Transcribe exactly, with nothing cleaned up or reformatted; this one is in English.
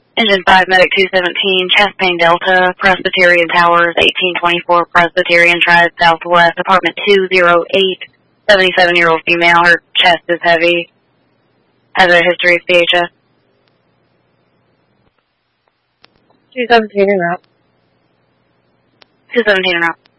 Engine five, Medic two seventeen, chest pain Delta, Presbyterian Towers, eighteen twenty-four, Presbyterian Drive, Southwest, apartment two oh eight, seventy-seven-year-old female. Her chest is heavy. Has a history of C H S. two seventeen en route. two seventeen en route.